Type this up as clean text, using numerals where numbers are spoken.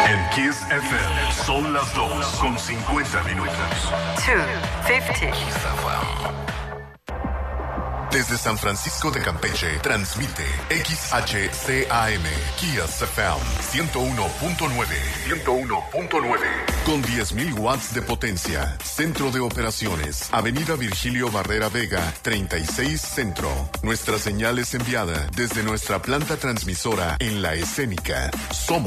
En Kiss FM son las 2:50. 2:50. Desde San Francisco de Campeche, transmite XHCAM, Kiss FM 101.9. 101.9. Con 10.000 watts de potencia. Centro de operaciones. Avenida Virgilio Barrera Vega, 36 Centro. Nuestra señal es enviada desde nuestra planta transmisora en La Escénica. Somos